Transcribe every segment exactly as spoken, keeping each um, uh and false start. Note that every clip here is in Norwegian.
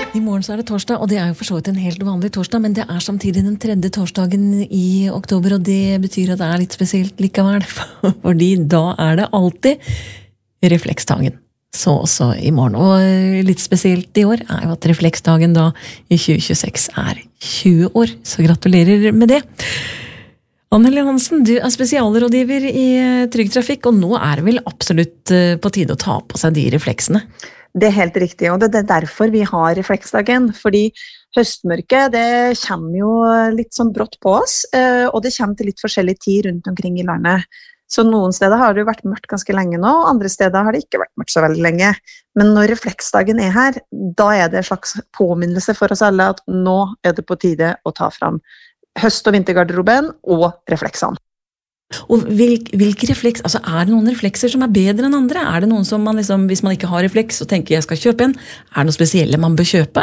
I morgen så er det torsdag, og det er jo for så vidt en helt vanlig torsdag, men det er samtidig den tredje torsdagen i oktober, og det betyr at det er litt spesielt likevel, fordi da er det alltid refleksdagen. Så også i morgen, og litt spesielt i år er jo at refleksdagen da i tjue tjueseks er tjue år, så gratulerer med det. Anneli Hansen, du er spesialrådgiver i Trygg Trafikk, og nå er det vel absolutt på tide å ta på seg de refleksene? Det er helt riktig, og det er derfor vi har refleksdagen, fordi høstmørket det kommer jo litt sånn brått på oss, og det kommer til litt forskjellig tid rundt omkring i landet. Så noen steder har det jo vært mørkt ganske lenge nå, og andre steder har det ikke vært mørkt så veldig lenge. Men når refleksdagen er her, da er det en slags påminnelse for oss alle at nå er det på tide å ta fram høst- og vintergarderoben og refleksene. Og hvilke, hvilke refleks, altså er det noen reflekser som er bedre enn andre? Er det noen som man liksom, hvis man ikke har refleks og tenker jeg skal kjøpe en, er det noe spesielle man bør kjøpe?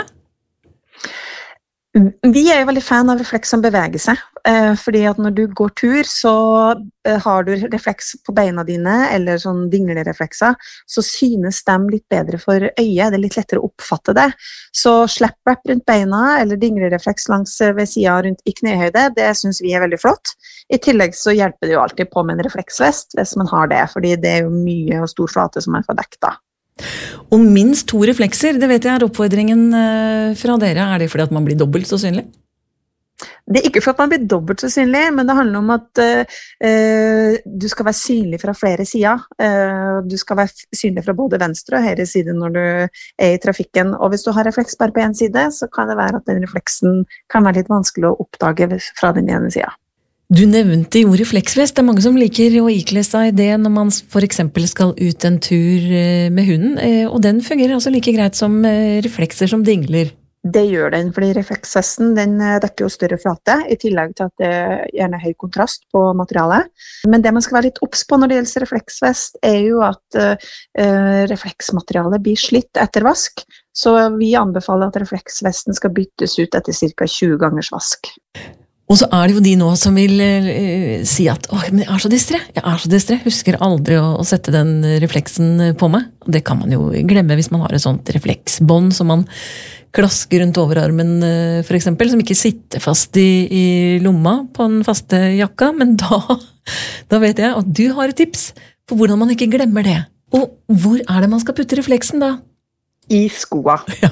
Vi er jo veldig fan av refleks som beveger seg, fordi at når du går tur så har du refleks på beina dine, eller sånn dinglereflekser, så synes de litt bedre for øyet, det er litt lettere å oppfatte det. Så slap-wrap rundt beina, eller dinglerefleks langs ved siden rundt i knehøyde, det synes vi er veldig flott. I tillegg så hjelper det jo alltid på med en refleksvest, hvis man har det, fordi det er jo mye og stor flate som man får dekket da. Og minst to reflekser, det vet jeg er oppfordringen fra dere. Er det fordi at man blir dobbelt så synlig? Det er ikke for at man blir dobbelt så synlig, men det handler om at uh, du skal være synlig fra flere sider. Uh, du skal være synlig fra både venstre og høyre side når du er i trafikken. Og hvis du har refleks bare på en side, så kan det være at den refleksen kan være litt vanskelig å oppdage fra den ene siden. Du nevnte jo refleksvest. Det er mange som liker å ikle seg det når man for eksempel skal ut en tur med hunden, og den fungerer altså like greit som reflekser som dingler. Det gjør den, fordi refleksvesten den dekker jo større flate, i tillegg til at det gjerne er høy kontrast på materialet. Men det man skal være litt obs på når det gjelder refleksvest, er jo at uh, refleksmaterialet blir slitt etter vask, så vi anbefaler at refleksvesten skal byttes ut etter ca. tjue gangers vask. Og så er det jo de nå som vil uh, si at åh, men jeg er så distré, jeg er så distré, husker aldri å, å sette den refleksen på meg. Det kan man jo glemme hvis man har et sånt refleksbånd som man klasker rundt overarmen uh, for eksempel, som ikke sitter fast i, i lomma på den faste jakka, men da, da vet jeg at du har et tips for hvordan man ikke glemmer det. Og hvor er det man skal putte refleksen da? I skoa. Ja.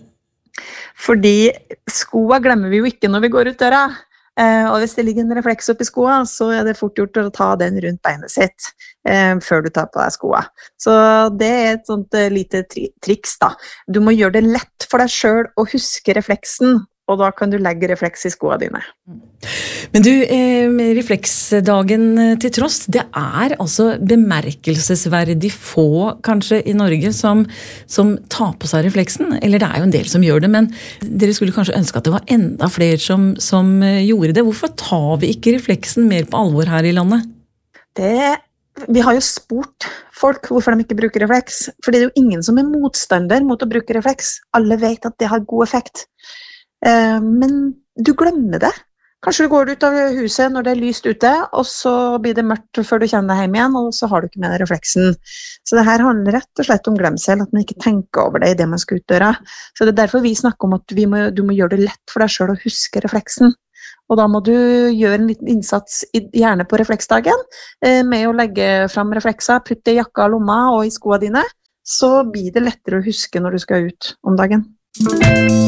Fordi skoa glemmer vi jo ikke når vi går ut døra. Uh, og hvis det ligger en refleks oppi skoa, så er det fort gjort å ta den rundt beinet sitt uh, før du tar på deg skoa. Så det er et sånt uh, lite tri triks da. Du må gjøre det lett for deg selv å huske refleksen, og da kan du legge refleks i skoa dine. Men du, eh, refleksdagen til tross, det er altså bemerkelsesverdig få kanskje i Norge som, som tar på seg refleksen, eller det er jo en del som gjør det, men dere skulle kanskje ønske at det var enda flere som, som gjorde det. Hvorfor tar vi ikke refleksen mer på alvor her i landet? Det, vi har jo spurt folk hvorfor de ikke bruker refleks, fordi det er jo ingen som er motstander mot å bruke refleks. Alle vet at det har god effekt. Men du glemmer det. Kanskje du går ut av huset når det er lyst ute, og så blir det mørkt før du kommer deg hjem igjen, og så har du ikke med deg refleksen. Så det her handler rett og slett om glemsel, at man ikke tenker over det i det man skal utdøre. Så det er derfor vi snakker om at vi må, du må gjøre det lett for deg selv å huske refleksen. Og da må du gjøre en liten innsats, gjerne på refleksdagen, med å legge fram reflekser, putte i jakka, lomma og i skoene dine, så blir det lettere å huske når du skal ut om dagen.